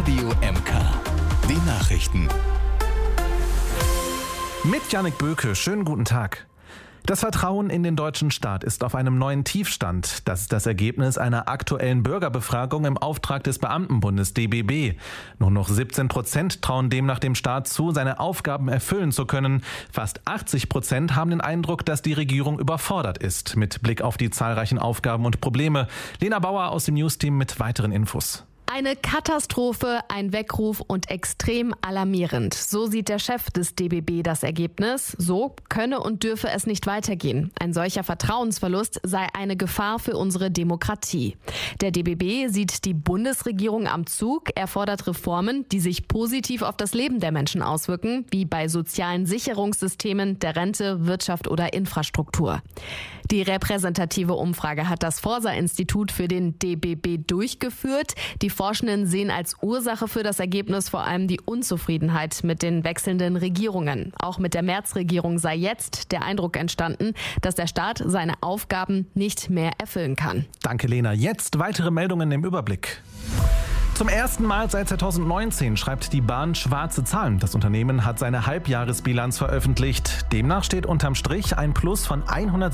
Radio MK. Die Nachrichten. Mit Jannik Böke, schönen guten Tag. Das Vertrauen in den deutschen Staat ist auf einem neuen Tiefstand. Das ist das Ergebnis einer aktuellen Bürgerbefragung im Auftrag des Beamtenbundes DBB. Nur noch 17% trauen demnach dem Staat zu, seine Aufgaben erfüllen zu können. Fast 80% haben den Eindruck, dass die Regierung überfordert ist, mit Blick auf die zahlreichen Aufgaben und Probleme. Lena Bauer aus dem Newsteam mit weiteren Infos. Eine Katastrophe, ein Weckruf und extrem alarmierend. So sieht der Chef des DBB das Ergebnis. So könne und dürfe es nicht weitergehen. Ein solcher Vertrauensverlust sei eine Gefahr für unsere Demokratie. Der DBB sieht die Bundesregierung am Zug. Er fordert Reformen, die sich positiv auf das Leben der Menschen auswirken, wie bei sozialen Sicherungssystemen, der Rente, Wirtschaft oder Infrastruktur. Die repräsentative Umfrage hat das Forsa-Institut für den DBB durchgeführt. Die Forschenden sehen als Ursache für das Ergebnis vor allem die Unzufriedenheit mit den wechselnden Regierungen. Auch mit der März-Regierung sei jetzt der Eindruck entstanden, dass der Staat seine Aufgaben nicht mehr erfüllen kann. Danke, Lena. Jetzt weitere Meldungen im Überblick. Zum ersten Mal seit 2019 schreibt die Bahn schwarze Zahlen. Das Unternehmen hat seine Halbjahresbilanz veröffentlicht. Demnach steht unterm Strich ein Plus von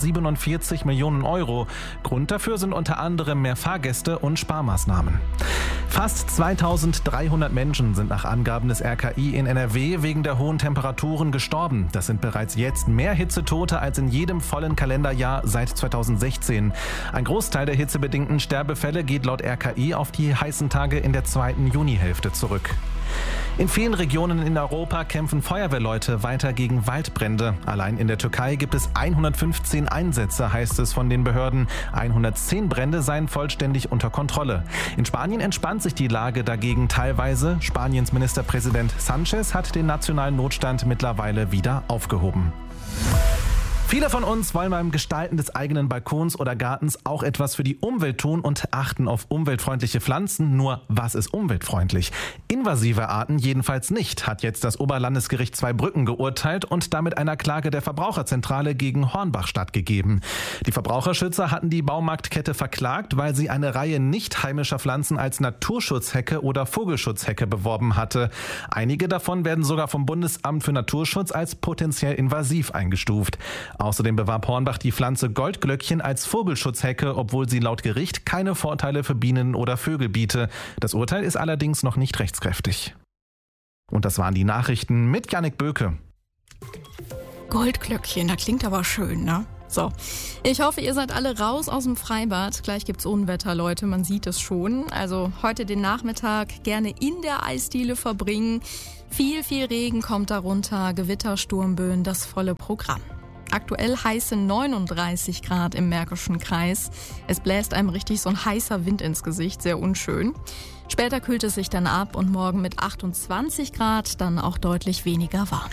147 Millionen Euro. Grund dafür sind unter anderem mehr Fahrgäste und Sparmaßnahmen. Fast 2300 Menschen sind nach Angaben des RKI in NRW wegen der hohen Temperaturen gestorben. Das sind bereits jetzt mehr Hitzetote als in jedem vollen Kalenderjahr seit 2016. Ein Großteil der hitzebedingten Sterbefälle geht laut RKI auf die heißen Tage in der zweiten Junihälfte zurück. In vielen Regionen in Europa kämpfen Feuerwehrleute weiter gegen Waldbrände. Allein in der Türkei gibt es 115 Einsätze, heißt es von den Behörden. 110 Brände seien vollständig unter Kontrolle. In Spanien entspannt sich die Lage dagegen teilweise. Spaniens Ministerpräsident Sánchez hat den nationalen Notstand mittlerweile wieder aufgehoben. Viele von uns wollen beim Gestalten des eigenen Balkons oder Gartens auch etwas für die Umwelt tun und achten auf umweltfreundliche Pflanzen. Nur, was ist umweltfreundlich? Invasive Arten jedenfalls nicht, hat jetzt das Oberlandesgericht Zweibrücken geurteilt und damit einer Klage der Verbraucherzentrale gegen Hornbach stattgegeben. Die Verbraucherschützer hatten die Baumarktkette verklagt, weil sie eine Reihe nicht heimischer Pflanzen als Naturschutzhecke oder Vogelschutzhecke beworben hatte. Einige davon werden sogar vom Bundesamt für Naturschutz als potenziell invasiv eingestuft. Außerdem bewarb Hornbach die Pflanze Goldglöckchen als Vogelschutzhecke, obwohl sie laut Gericht keine Vorteile für Bienen oder Vögel biete. Das Urteil ist allerdings noch nicht rechtskräftig. Und das waren die Nachrichten mit Jannik Böke. Goldglöckchen, das klingt aber schön, ne? So, ich hoffe, ihr seid alle raus aus dem Freibad. Gleich gibt's Unwetter, Leute, man sieht es schon. Also heute den Nachmittag gerne in der Eisdiele verbringen. Viel Regen kommt darunter, Gewitter, Sturmböen, das volle Programm. Aktuell heiße 39 Grad im Märkischen Kreis. Es bläst einem richtig so ein heißer Wind ins Gesicht, sehr unschön. Später kühlt es sich dann ab und morgen mit 28 Grad dann auch deutlich weniger warm.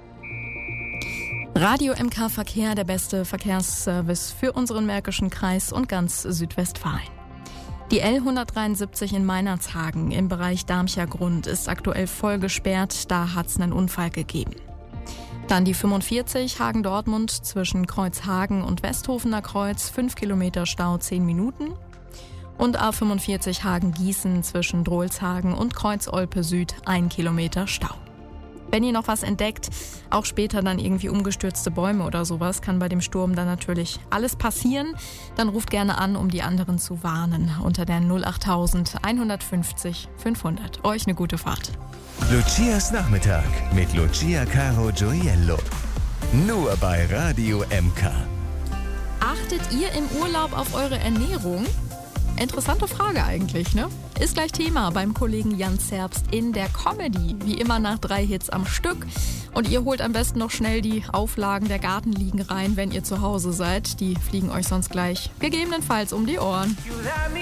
Radio MK Verkehr, der beste Verkehrsservice für unseren Märkischen Kreis und ganz Südwestfalen. Die L173 in Meinerzhagen im Bereich Darmscher Grund ist aktuell voll gesperrt, da hat es einen Unfall gegeben. Dann die 45 Hagen-Dortmund zwischen Kreuzhagen und Westhofener Kreuz, 5 Kilometer Stau, 10 Minuten. Und A45 Hagen-Gießen zwischen Drolshagen und Kreuz-Olpe Süd, 1 Kilometer Stau. Wenn ihr noch was entdeckt, auch später dann irgendwie umgestürzte Bäume oder sowas, kann bei dem Sturm dann natürlich alles passieren. Dann ruft gerne an, um die anderen zu warnen. Unter der 08000 150 500. Euch eine gute Fahrt. Lucias Nachmittag mit Lucia Caro Gioiello. Nur bei Radio MK. Achtet ihr im Urlaub auf eure Ernährung? Interessante Frage eigentlich, ne? Ist gleich Thema beim Kollegen Jan Zerbst in der Comedy. Wie immer nach 3 Hits am Stück. Und ihr holt am besten noch schnell die Auflagen der Gartenliegen rein, wenn ihr zu Hause seid. Die fliegen euch sonst gleich gegebenenfalls um die Ohren.